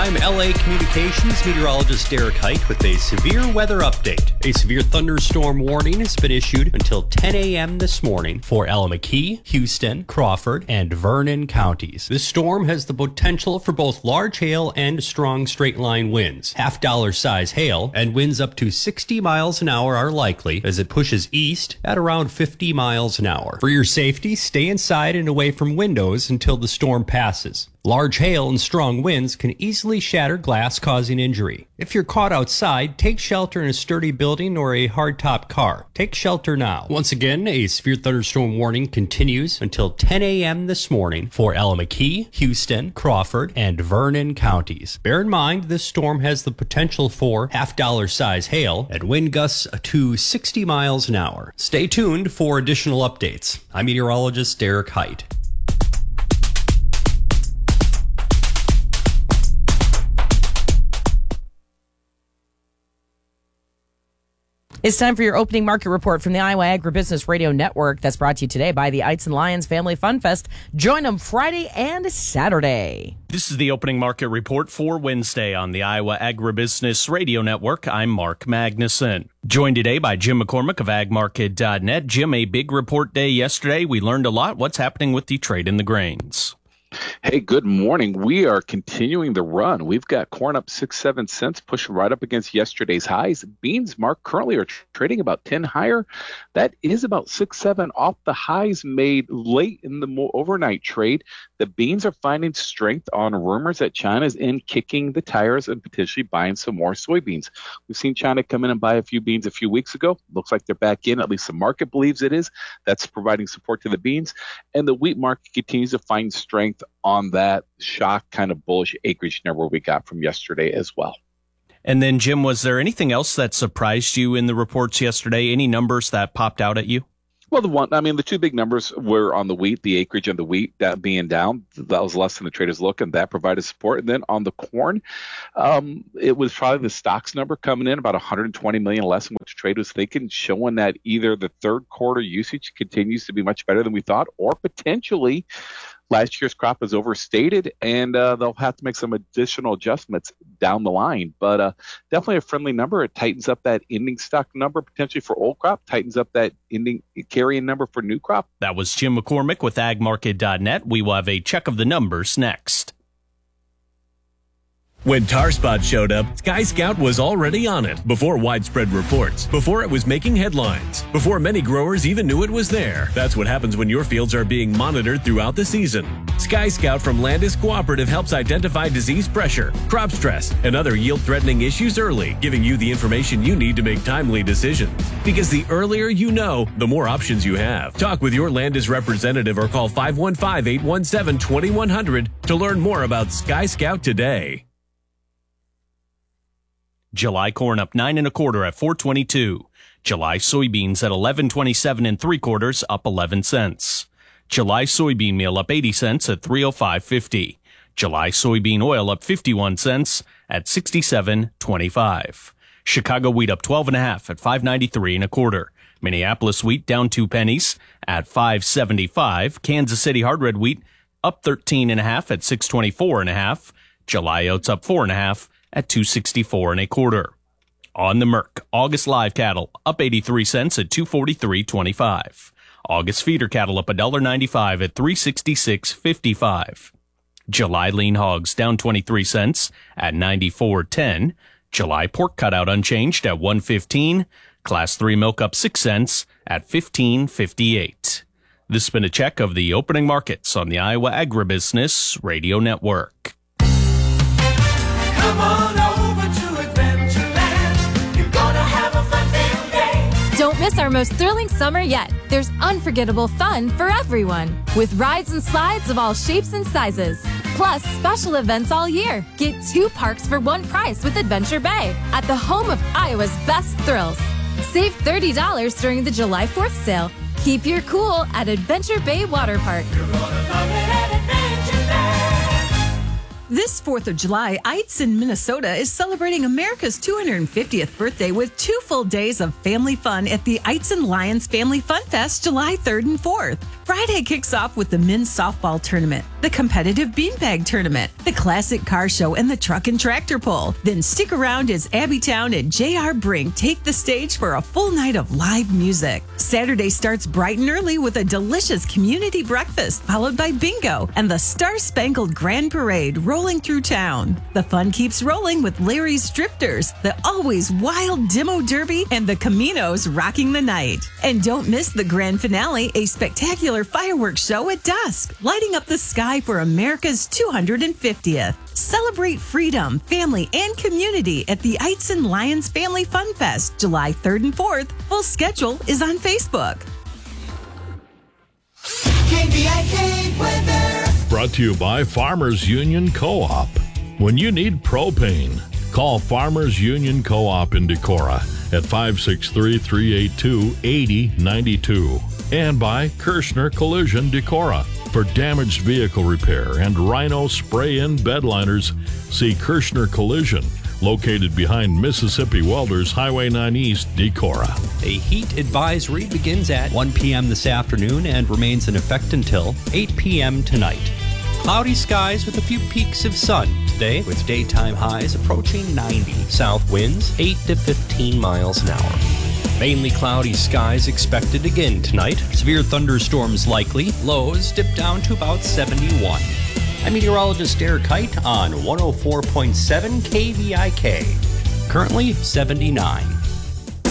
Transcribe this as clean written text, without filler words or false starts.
I'm LA Communications meteorologist Derek Height with a severe weather update. A severe thunderstorm warning has been issued until 10 a.m. this morning for Alameda, Houston, Crawford, and Vernon counties. This storm has the potential for both large hail and strong straight-line winds. Half-dollar size hail and winds up to 60 miles an hour are likely as it pushes east at around 50 miles an hour. For your safety, stay inside and away from windows until the storm passes. Large hail and strong winds can easily shatter glass, causing injury. If you're caught outside, take shelter in a sturdy building or a hardtop car. Take shelter now. Once again, a severe thunderstorm warning continues until 10 a.m. this morning for Alameda, Houston, Crawford, and Vernon counties. Bear in mind, this storm has the potential for half-dollar size hail and wind gusts to 60 miles an hour. Stay tuned for additional updates. I'm meteorologist Derek Height. It's time for your opening market report from the Iowa Agribusiness Radio Network. That's brought to you today by the Ites and Lions Family Fun Fest. Join them Friday and Saturday. This is the opening market report for Wednesday on the Iowa Agribusiness Radio Network. I'm Mark Magnuson. Joined today by Jim McCormick of agmarket.net. Jim, a big report day yesterday. We learned a lot. What's happening with the trade in the grains? Hey, good morning. We are continuing the run. We've got corn up 6-7 cents, pushing right up against yesterday's highs. Beans, Mark, currently are trading about 10 higher. That is about 6-7 off the highs made late in the overnight trade. The beans are finding strength on rumors that China's in kicking the tires and potentially buying some more soybeans. We've seen China come in and buy a few beans a few weeks ago. Looks like they're back in. At least the market believes it is. That's providing support to the beans. And the wheat market continues to find strength on that shock kind of bullish acreage number we got from yesterday as well. And then, Jim, was there anything else that surprised you in the reports yesterday? Any numbers that popped out at you? Well, the two big numbers were on the wheat, the acreage and the wheat that being down. That was less than the traders look, and that provided support. And then on the corn, it was probably the stocks number coming in about 120 million less than what the trade was thinking, showing that either the third quarter usage continues to be much better than we thought, or potentially last year's crop is overstated, and they'll have to make some additional adjustments down the line. But definitely a friendly number. It tightens up that ending stock number potentially for old crop, tightens up that ending carrying number for new crop. That was Jim McCormick with agmarket.net. We will have a check of the numbers next. When TarSpot showed up, Sky Scout was already on it before widespread reports, before it was making headlines, before many growers even knew it was there. That's what happens when your fields are being monitored throughout the season. Sky Scout from Landis Cooperative helps identify disease pressure, crop stress, and other yield-threatening issues early, giving you the information you need to make timely decisions. Because the earlier you know, the more options you have. Talk with your Landis representative or call 515-817-2100 to learn more about Sky Scout today. July corn up 9 1/4 at $4.22. July soybeans at $11.27 3/4, up 11 cents. July soybean meal up 80 cents at $305.50. July soybean oil up 51 cents at $67.25. Chicago wheat up 12 1/2 at $5.93 1/4. Minneapolis wheat down 2 pennies at $5.75. Kansas City hard red wheat up 13 1/2 at $6.24 1/2. July oats up 4 1/2 at $2.64 1/4. On the Merc, August live cattle up 83 cents at $243.25. August feeder cattle up $1.95 at $366.55. July lean hogs down 23 cents at $94.10. July pork cutout unchanged at $1.15. Class 3 milk up 6 cents at $15.58. This has been a check of the opening markets on the Iowa Agribusiness Radio Network. Come on over to Adventureland. You're gonna have a fun day. Don't miss our most thrilling summer yet. There's unforgettable fun for everyone, with rides and slides of all shapes and sizes. Plus, special events all year. Get 2 parks for 1 price with Adventure Bay at the home of Iowa's best thrills. Save $30 during the July 4th sale. Keep your cool at Adventure Bay Water Park. You're gonna love it at Adventureland. This 4th of July, Eitzen in Minnesota is celebrating America's 250th birthday with 2 full days of family fun at the Eitzen Lions Family Fun Fest July 3rd and 4th. Friday kicks off with the men's softball tournament, the competitive beanbag tournament, the classic car show, and the truck and tractor pull. Then stick around as Abbytown and J.R. Brink take the stage for a full night of live music. Saturday starts bright and early with a delicious community breakfast, followed by bingo and the Star-Spangled Grand Parade rolling through town. The fun keeps rolling with Larry's Drifters, the always wild Demo Derby, and the Caminos rocking the night. And don't miss the grand finale, a spectacular fireworks show at dusk, lighting up the sky for America's 250th. Celebrate freedom, family, and community at the Eitzen Lions Family Fun Fest, July 3rd and 4th. Full schedule is on Facebook. KVIK weather. Brought to you by Farmers Union Co-op. When you need propane, call Farmers Union Co-op in Decorah at 563-382-8092. And by Kirschner Collision Decorah. For damaged vehicle repair and Rhino spray-in bedliners, see Kirschner Collision, located behind Mississippi Welders Highway 9 East, Decorah. A heat advisory begins at 1 p.m. this afternoon and remains in effect until 8 p.m. tonight. Cloudy skies with a few peaks of sun today, with daytime highs approaching 90. South winds 8 to 15 miles an hour. Mainly cloudy skies expected again tonight. Severe thunderstorms likely. Lows dip down to about 71. I'm meteorologist Derek Height on 104.7 KVIK. Currently 79.